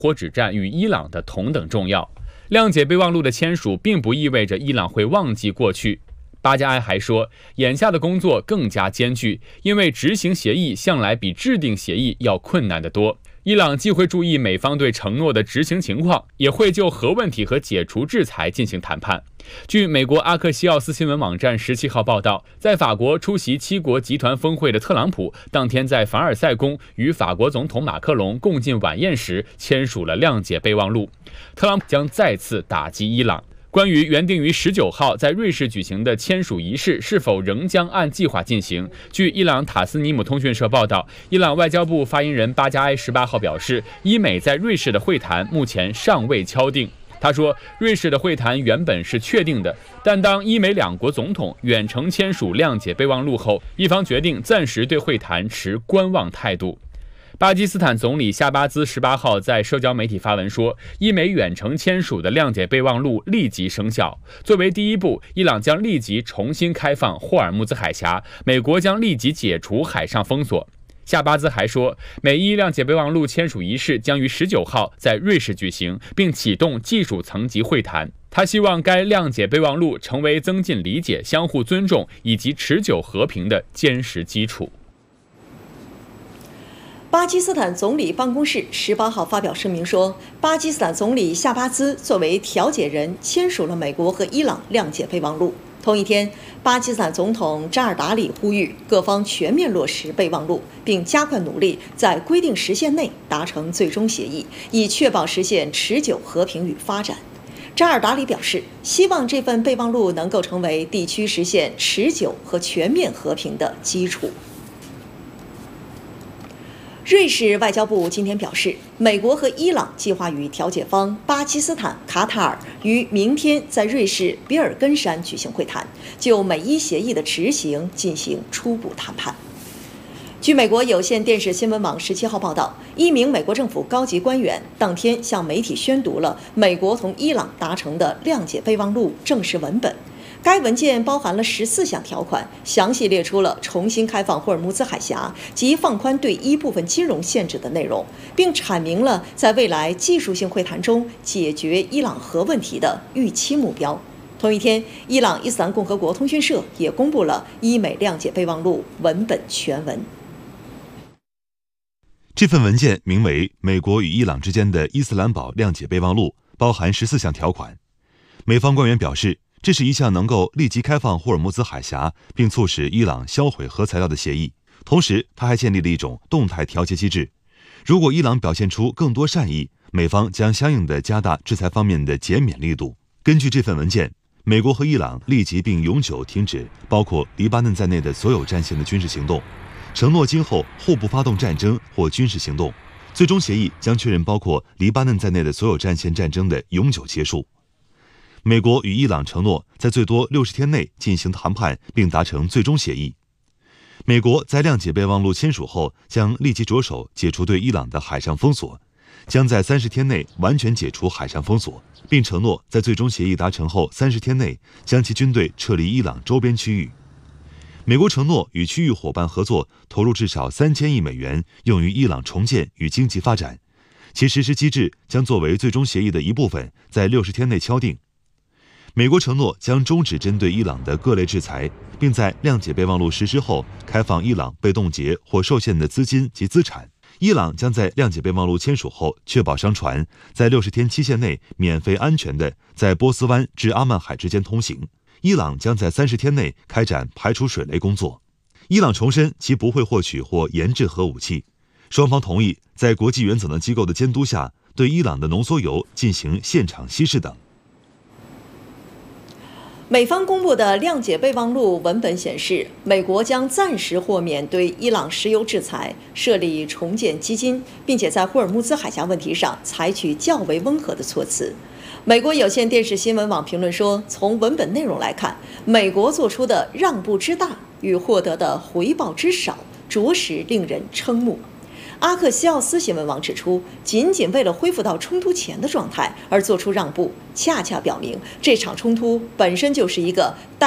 火止战与伊朗的同等重要。谅解备忘录的签署并不意味着伊朗会忘记过去。巴加埃还说，眼下的工作更加艰巨，因为执行协议向来比制定协议要困难得多。伊朗既会注意美方对承诺的执行情况，也会就核问题和解除制裁进行谈判。据美国阿克西奥斯新闻网站17号报道，在法国出席7国集团峰会的特朗普，当天在凡尔赛宫与法国总统马克龙共进晚宴时，签署了谅解备忘录。特朗普将再次打击伊朗。关于原定于19号在瑞士举行的签署仪式是否仍将按计划进行，据伊朗塔斯尼姆通讯社报道，伊朗外交部发言人巴加埃18号表示，伊美在瑞士的会谈目前尚未敲定。他说，瑞士的会谈原本是确定的，但当伊美两国总统远程签署谅解备忘录后，伊方决定暂时对会谈持观望态度。巴基斯坦总理夏巴兹18号在社交媒体发文说，伊美远程签署的谅解备忘录立即生效。作为第一步，伊朗将立即重新开放霍尔木兹海峡，美国将立即解除海上封锁。夏巴兹还说，美伊谅解备忘录签署仪式将于19号在瑞士举行，并启动技术层级会谈。他希望该谅解备忘录成为增进理解、相互尊重以及持久和平的坚实基础。 巴基斯坦总理办公室18号发表声明说，巴基斯坦总理夏巴兹作为调解人签署了美国和伊朗谅解备忘录。同一天，巴基斯坦总统扎尔达里呼吁各方全面落实备忘录，并加快努力在规定时限内达成最终协议，以确保实现持久和平与发展。扎尔达里表示，希望这份备忘录能够成为地区实现持久和全面和平的基础。瑞士外交部今天表示，美国和伊朗计划与调解方巴基斯坦、卡塔尔于明天在瑞士比尔根山举行会谈，就美伊协议的执行进行初步谈判。据美国有线电视新闻网17号报道，一名美国政府高级官员当天向媒体宣读了美国同伊朗达成的谅解备忘录正式文本。该文件包含了14项条款，详细列出了重新开放霍尔木兹海峡及放宽对伊部分金融限制的内容，并阐明了在未来技术性会谈中解决伊朗核问题的预期目标。同一天，伊朗伊斯兰共和国通讯社也公布了伊美谅解备忘录文本全文。 这份文件名为《美国与伊朗之间的伊斯兰堡谅解备忘录》，包含14项条款。美方官员表示，这是一项能够立即开放霍尔木兹海峡并促使伊朗销毁核材料的协议。同时，他还建立了一种动态调节机制。如果伊朗表现出更多善意，美方将相应的加大制裁方面的减免力度。根据这份文件，美国和伊朗立即并永久停止包括黎巴嫩在内的所有战线的军事行动，承诺今后互不发动战争或军事行动。最终协议将确认包括黎巴嫩在内的所有战线战争的永久结束。美国与伊朗承诺在最多60天内进行谈判并达成最终协议。美国在谅解备忘录签署后，将立即着手解除对伊朗的海上封锁，将在30天内完全解除海上封锁，并承诺在最终协议达成后30天内将其军队撤离伊朗周边区域。美国承诺与区域伙伴合作，投入至少3000亿美元用于伊朗重建与经济发展，其实施机制将作为最终协议的一部分，在60天内敲定。美国承诺将终止针对伊朗的各类制裁，并在谅解备忘录实施后开放伊朗被冻结或受限的资金及资产。伊朗将在谅解备忘录签署后确保商船在60天期限内免费安全地在波斯湾至阿曼海之间通行。伊朗将在30天内开展排除水雷工作。伊朗重申其不会获取或研制核武器。双方同意在国际原子能机构的监督下，对伊朗的浓缩铀进行现场稀释等。 美方公布的谅解备忘录文本显示，美国将暂时豁免对伊朗石油制裁，设立重建基金，并且在霍尔木兹海峡问题上采取较为温和的措辞。美国有线电视新闻网评论说，从文本内容来看，美国做出的让步之大与获得的回报之少，着实令人瞠目。阿克西奥斯新闻网指出，仅仅为了恢复到冲突前的状态而做出让步，恰恰表明这场冲突本身就是一个